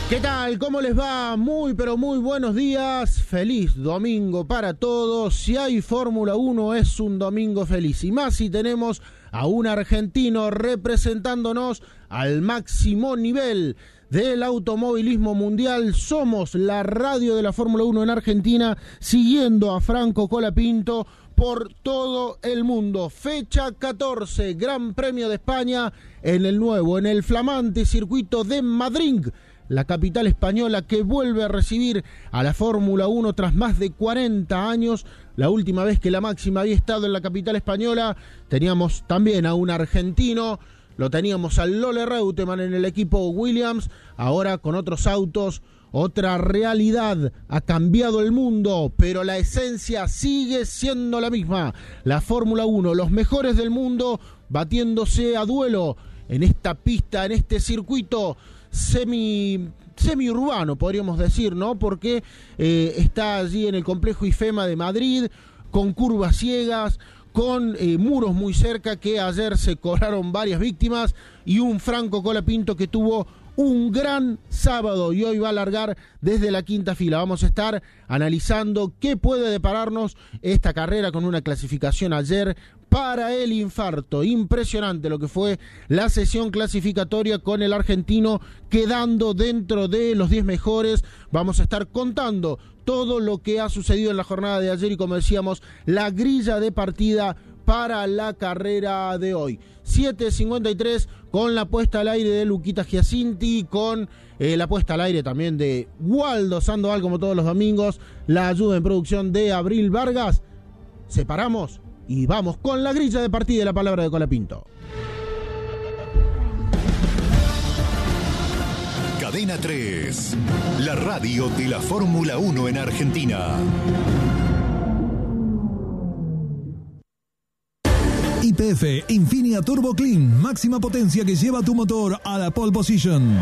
¿Qué tal? ¿Cómo les va? Muy pero muy buenos días. Feliz domingo para todos. Si hay Fórmula 1 es un domingo feliz. Y más si tenemos a un argentino representándonos al máximo nivel del automovilismo mundial. Somos la radio de la Fórmula 1 en Argentina, siguiendo a Franco Colapinto por todo el mundo. Fecha 14, Gran Premio de España en el flamante circuito de Madrid, la capital española que vuelve a recibir a la Fórmula 1 tras más de 40 años. La última vez que la máxima había estado en la capital española, teníamos también a un argentino, lo teníamos al Lola Reutemann en el equipo Williams. Ahora con otros autos, otra realidad, ha cambiado el mundo, pero la esencia sigue siendo la misma. La Fórmula 1, los mejores del mundo batiéndose a duelo en esta pista, en este circuito semi-urbano, podríamos decir, ¿no? Porque está allí en el complejo IFEMA de Madrid, con curvas ciegas, con muros muy cerca, que ayer se cobraron varias víctimas, y un Franco Colapinto que tuvo un gran sábado y hoy va a largar desde la quinta fila. Vamos a estar analizando qué puede depararnos esta carrera, con una clasificación ayer para el infarto. Impresionante lo que fue la sesión clasificatoria, con el argentino quedando dentro de los 10 mejores. Vamos a estar contando todo lo que ha sucedido en la jornada de ayer y, como decíamos, la grilla de partida para la carrera de hoy. 7:53 con la puesta al aire de Luquita Giacinti, con la puesta al aire también de Waldo Sandoval, como todos los domingos, la ayuda en producción de Abril Vargas. Separamos y vamos con la grilla de partida y la palabra de Colapinto. Cadena 3, la radio de la Fórmula 1 en Argentina. YPF Infinia Turbo Clean, máxima potencia que lleva tu motor a la pole position.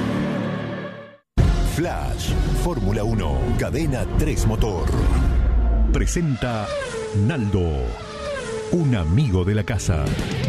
Flash, Fórmula 1, Cadena 3 Motor. Presenta Naldo, un amigo de la casa.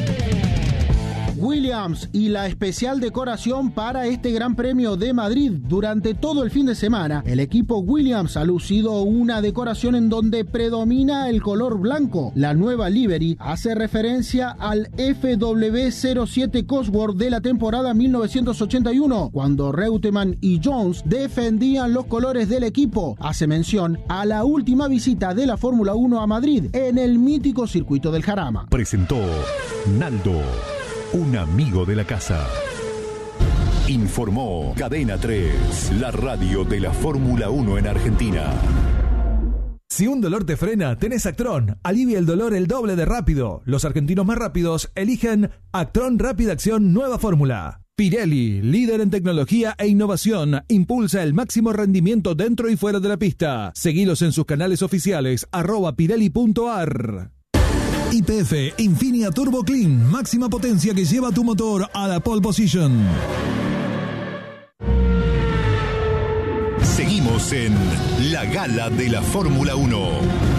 Williams y la especial decoración para este Gran Premio de Madrid. Durante todo el fin de semana, el equipo Williams ha lucido una decoración en donde predomina el color blanco. La nueva livery hace referencia al FW07 Cosworth de la temporada 1981, cuando Reutemann y Jones defendían los colores del equipo. Hace mención a la última visita de la Fórmula 1 a Madrid en el mítico circuito del Jarama. Presentó Naldo, un amigo de la casa. Informó Cadena 3, la radio de la Fórmula 1 en Argentina. Si un dolor te frena, tenés Actron. Alivia el dolor el doble de rápido. Los argentinos más rápidos eligen Actron Rápida Acción Nueva Fórmula. Pirelli, líder en tecnología e innovación, impulsa el máximo rendimiento dentro y fuera de la pista. Seguilos en sus canales oficiales, @pirelli.ar. YPF Infinia Turbo Clean, máxima potencia que lleva tu motor a la pole position. Seguimos en la gala de la Fórmula 1.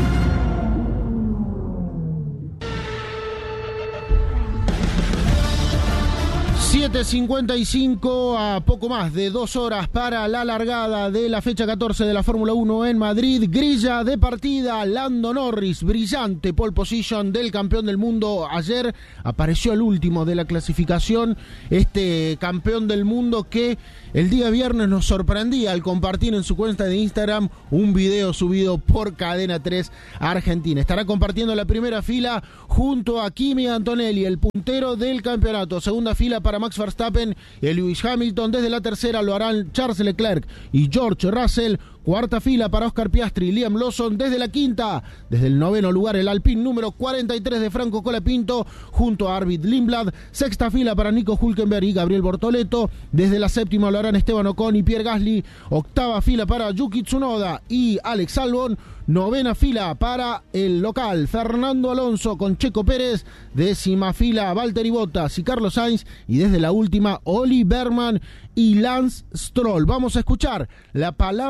7:55, a poco más de 2 horas para la largada de la fecha 14 de la Fórmula 1 en Madrid. Grilla de partida, Lando Norris, brillante pole position del campeón del mundo. Ayer apareció el último de la clasificación, este campeón del mundo que el día viernes nos sorprendía al compartir en su cuenta de Instagram un video subido por Cadena 3 Argentina. Estará compartiendo la primera fila junto a Kimi Antonelli, el puntero del campeonato. Segunda fila para Max Verstappen y Lewis Hamilton. Desde la tercera lo harán Charles Leclerc y George Russell. Cuarta fila para Oscar Piastri y Liam Lawson. Desde la quinta, desde el noveno lugar, el Alpine número 43 de Franco Colapinto junto a Arvid Lindblad. Sexta fila para Nico Hülkenberg y Gabriel Bortoleto. Desde la séptima lo harán Esteban Ocon y Pierre Gasly. Octava fila para Yuki Tsunoda y Alex Albon. Novena fila para el local Fernando Alonso con Checo Pérez. Décima fila Valtteri Bottas y Carlos Sainz. Y desde la última, Oli Berman y Lance Stroll. Vamos a escuchar la palabra de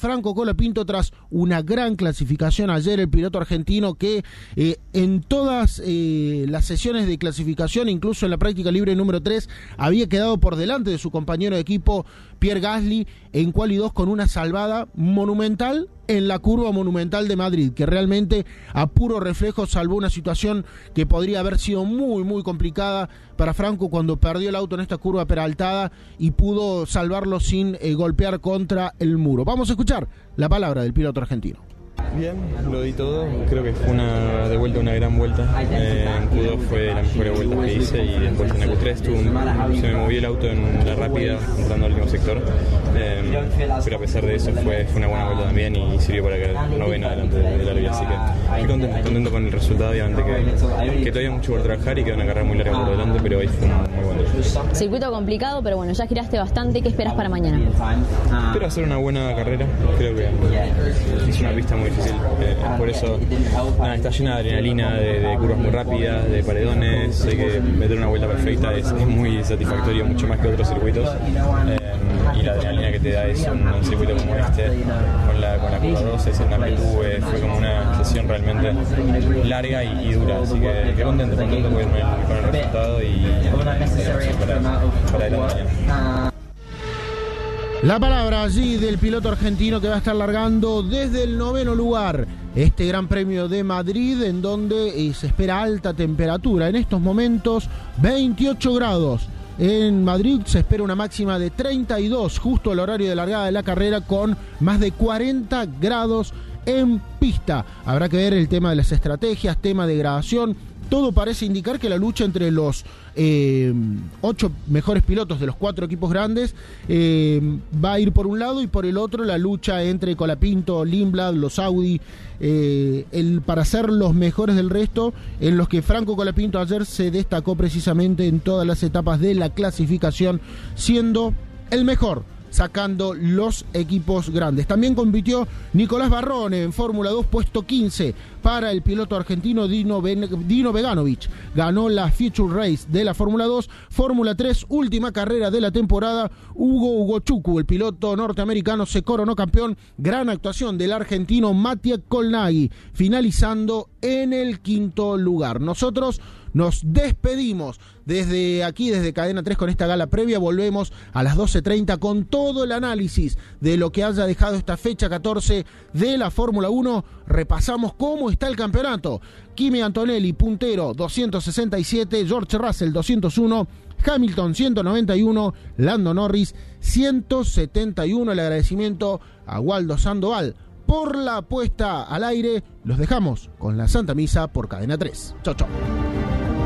Franco Colapinto tras una gran clasificación ayer. El piloto argentino que en todas las sesiones de clasificación, incluso en la práctica libre número 3, había quedado por delante de su compañero de equipo Pierre Gasly en quali 2 con una salvada monumental en la curva monumental de Madrid, que realmente a puro reflejo salvó una situación que podría haber sido muy muy complicada para Franco cuando perdió el auto en esta curva peraltada y pudo salvarlo sin golpear contra el muro. Vamos a escuchar la palabra del piloto argentino. Bien, lo di todo, creo que fue una gran vuelta. En Q2 fue la mejor vuelta que hice y después en la Q3 se me movió el auto en la rápida entrando al último sector, pero a pesar de eso fue una buena vuelta también y sirvió para quedar noveno delante de la Larga, así que estoy contento con el resultado. Obviamente que todavía hay mucho por trabajar y queda una carrera muy larga por delante, pero hoy fue muy bueno. Circuito complicado, pero bueno, ya giraste bastante. ¿Qué esperas para mañana? Espero hacer una buena carrera, creo que es una pista muy difícil, por eso está llena de adrenalina, de curvas muy rápidas, de paredones. Sé que meter una vuelta perfecta es muy satisfactorio, mucho más que otros circuitos, y la adrenalina que te da es un circuito como este, con la curva 12, es en amplitud, fue como una sesión realmente larga y dura, así que contento con el resultado y para adelante mañana. La palabra allí del piloto argentino que va a estar largando desde el 9º lugar este Gran Premio de Madrid, en donde se espera alta temperatura. En estos momentos 28 grados. En Madrid se espera una máxima de 32, justo al horario de largada de la carrera, con más de 40 grados en pista. Habrá que ver el tema de las estrategias, tema de gradación. Todo parece indicar que la lucha entre los 8 mejores pilotos de los 4 equipos grandes va a ir por un lado, y por el otro la lucha entre Colapinto, Lindblad, los Audi, para ser los mejores del resto, en los que Franco Colapinto ayer se destacó precisamente en todas las etapas de la clasificación, siendo el mejor, sacando los equipos grandes. También compitió Nicolás Barrone en Fórmula 2, puesto 15 para el piloto argentino Dino Beganovic. Ganó la Future Race de la Fórmula 2. Fórmula 3, última carrera de la temporada. Hugo Ugochukwu, el piloto norteamericano, se coronó campeón. Gran actuación del argentino Mattia Colnaghi, finalizando en el 5º lugar. Nosotros nos despedimos desde aquí, desde Cadena 3, con esta gala previa. Volvemos a las 12:30 con todo el análisis de lo que haya dejado esta fecha 14 de la Fórmula 1. Repasamos cómo está el campeonato. Kimi Antonelli, puntero, 267. George Russell, 201. Hamilton, 191. Lando Norris, 171. El agradecimiento a Waldo Sandoval por la puesta al aire. Los dejamos con la Santa Misa por Cadena 3. Chau, chau.